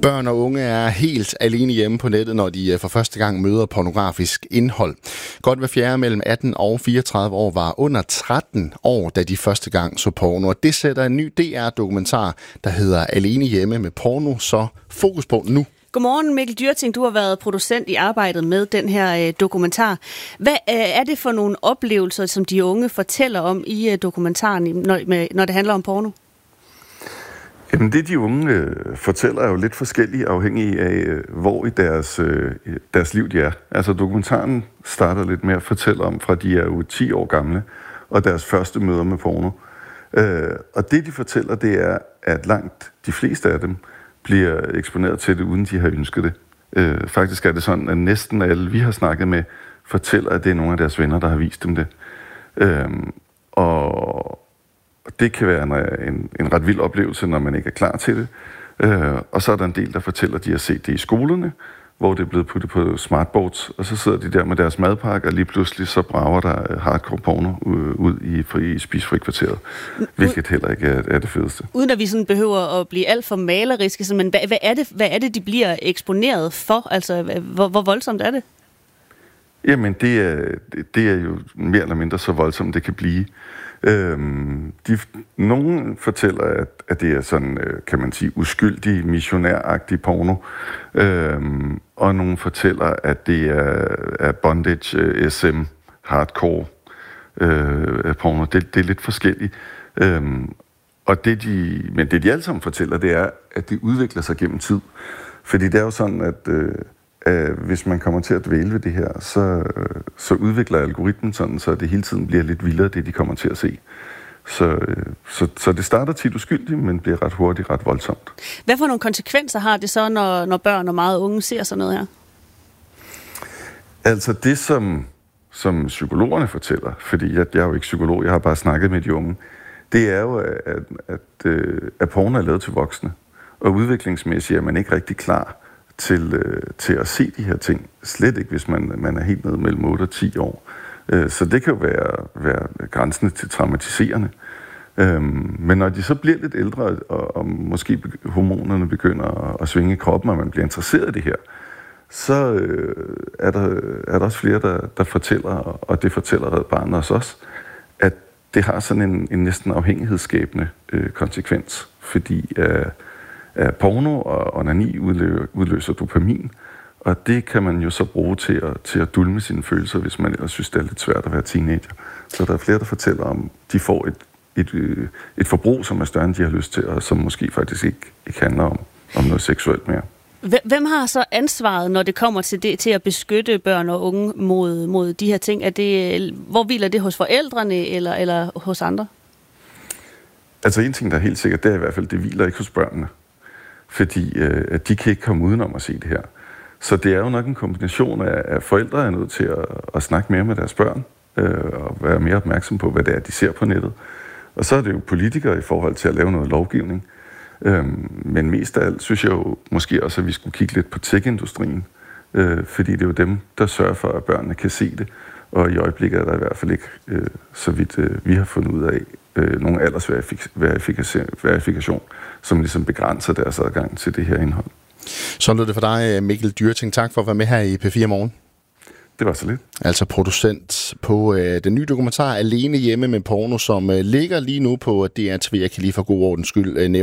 Børn og unge er helt alene hjemme på nettet, når de for første gang møder pornografisk indhold. Godt hver fjerde mellem 18 og 34 år var under 13 år, da de første gang så porno. Og det sætter en ny DR-dokumentar, der hedder Alene hjemme med porno, så fokus på nu. Godmorgen Mikkel Dyrting, du har været producent i arbejdet med den her dokumentar. Hvad er det for nogle oplevelser, som de unge fortæller om i dokumentaren, når det handler om porno? Jamen det, de unge fortæller, er jo lidt forskellige, afhængig af, hvor i deres liv de er. Altså dokumentaren starter lidt med at fortælle om, fra de er jo 10 år gamle, og deres første møder med porno. Og det, de fortæller, det er, at langt de fleste af dem bliver eksponeret til det, uden de har ønsket det. Faktisk er det sådan, at næsten alle, vi har snakket med, fortæller, at det er nogle af deres venner, der har vist dem det. Og det kan være en ret vild oplevelse, når man ikke er klar til det. Og så er der en del, der fortæller, at de har set det i skolerne, hvor det er blevet puttet på smartboards, og så sidder de der med deres madpakke, og lige pludselig så brager der hardcore porno ud i spisefrikvarteret, hvilket heller ikke er det fedeste. Uden at vi sådan behøver at blive alt for maleriske, men hvad er det, de bliver eksponeret for? Altså, hvor voldsomt er det? Jamen, det er jo mere eller mindre så voldsomt, det kan blive. Nogen fortæller, at det er sådan, kan man sige, uskyldig, missionæragtig porno. Og nogen fortæller, at det er bondage, SM, hardcore porno. Det er lidt forskelligt. Og det de alle sammen fortæller, det er, at det udvikler sig gennem tid. Fordi det er jo sådan, at hvis man kommer til at dvæle ved det her, så udvikler algoritmen sådan, så det hele tiden bliver lidt vildere, det de kommer til at se. Så det starter tit uskyldigt, men bliver ret hurtigt, ret voldsomt. Hvad for nogle konsekvenser har det så, når børn og meget unge ser sådan noget her? Altså det, som psykologerne fortæller, fordi jeg er jo ikke psykolog, jeg har bare snakket med de unge, det er jo, at porno er lavet til voksne, og udviklingsmæssigt er man ikke rigtig klar til at se de her ting. Slet ikke, hvis man er helt nede mellem 8 og 10 år. Så det kan jo være grænsende til traumatiserende. Men når de så bliver lidt ældre, og måske hormonerne begynder at svinge i kroppen, og man bliver interesseret i det her, så er der også flere, der fortæller, og det fortæller Red Barnet også, at det har sådan en næsten afhængighedsskabende konsekvens, fordi porno og onani udløser dopamin, og det kan man jo så bruge til at dulme sine følelser, hvis man ellers synes, det er lidt svært at være teenager. Så der er flere, der fortæller om, de får et forbrug, som er større, end de har lyst til, og som måske faktisk ikke handler om noget seksuelt mere. Hvem har så ansvaret, når det kommer til at beskytte børn og unge mod de her ting? Hvor hviler det hos forældrene eller hos andre? Altså en ting, der er helt sikkert, det er i hvert fald, det hviler ikke hos børnene. Fordi at de kan ikke komme udenom at se det her. Så det er jo nok en kombination af, at forældre er nødt til at snakke mere med deres børn, og være mere opmærksom på, hvad det er, de ser på nettet. Og så er det jo politikere i forhold til at lave noget lovgivning. Men mest af alt synes jeg jo måske også, at vi skulle kigge lidt på tech-industrien, fordi det er jo dem, der sørger for, at børnene kan se det. Og i øjeblikket er der i hvert fald ikke, så vidt vi har fundet ud af, nogen aldersverifikation, som ligesom begrænser deres adgang til det her indhold. Så lød det for dig, Mikkel Dyrting. Tak for at være med her i P4 Morgen. Det var så lidt. Altså producent på den nye dokumentar Alene hjemme med porno, som ligger lige nu på DR2. Jeg kan lige for god ordens skyld nævne